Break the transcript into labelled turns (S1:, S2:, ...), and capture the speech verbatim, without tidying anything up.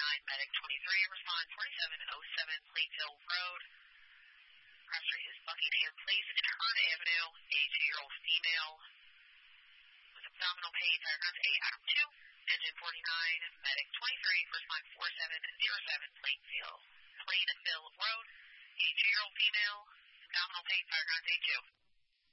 S1: forty-nine, medic twenty-three, respond forty-seven oh seven Plainfield Road. Cross street is Buckingham Place and Hearn Avenue, a two-year-old female with abdominal pain, diagnosed A Adam two, engine forty-nine, medic twenty-three, respond forty-seven oh seven Plainfield, Plainfield Road, a two-year-old female, abdominal pain, diagnosed A two.